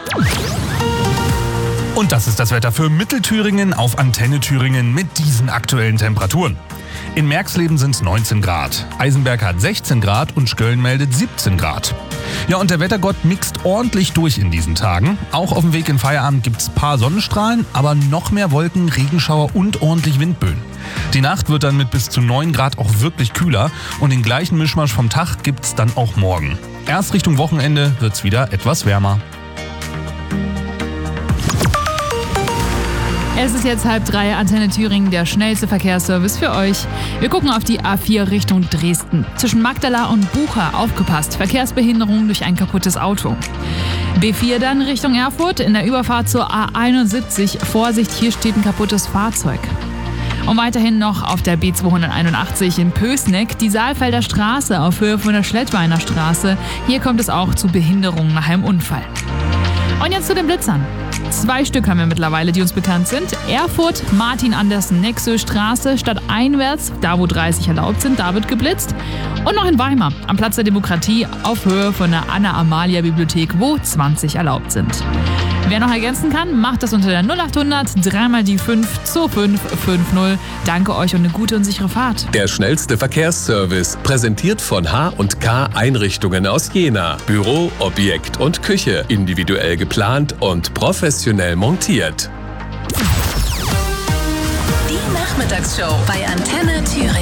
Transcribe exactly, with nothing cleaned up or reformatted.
Und das ist das Wetter für Mittelthüringen auf Antenne Thüringen mit diesen aktuellen Temperaturen. In Merxleben sind es neunzehn Grad, Eisenberg hat sechzehn Grad und Schköln meldet siebzehn Grad. Ja, und der Wettergott mixt ordentlich durch in diesen Tagen. Auch auf dem Weg in Feierabend gibt's paar Sonnenstrahlen, aber noch mehr Wolken, Regenschauer und ordentlich Windböen. Die Nacht wird dann mit bis zu neun Grad auch wirklich kühler und den gleichen Mischmasch vom Tag gibt's dann auch morgen. Erst Richtung Wochenende wird's wieder etwas wärmer. Es ist jetzt halb drei, Antenne Thüringen, der schnellste Verkehrsservice für euch. Wir gucken auf die A vier Richtung Dresden. Zwischen Magdala und Bucha, aufgepasst, Verkehrsbehinderung durch ein kaputtes Auto. B vier dann Richtung Erfurt, in der Überfahrt zur A einundsiebzig. Vorsicht, hier steht ein kaputtes Fahrzeug. Und weiterhin noch auf der B zweihunderteinundachtzig in Pößneck, die Saalfelder Straße auf Höhe von der Schlettweiner Straße. Hier kommt es auch zu Behinderungen nach einem Unfall. Und jetzt zu den Blitzern. Zwei Stück haben wir mittlerweile, die uns bekannt sind. Erfurt, Martin-Andersen-Nexö-Straße, stadteinwärts, da wo dreißig erlaubt sind, da wird geblitzt. Und noch in Weimar, am Platz der Demokratie, auf Höhe von der Anna-Amalia-Bibliothek, wo zwanzig erlaubt sind. Wer noch ergänzen kann, macht das unter der null achthundert drei mal die fünf zwei fünf fünf null. Danke euch und eine gute und sichere Fahrt. Der schnellste Verkehrsservice, präsentiert von H und K Einrichtungen aus Jena. Büro, Objekt und Küche, individuell geplant und professionell montiert. Die Nachmittagsshow bei Antenne Thüringen.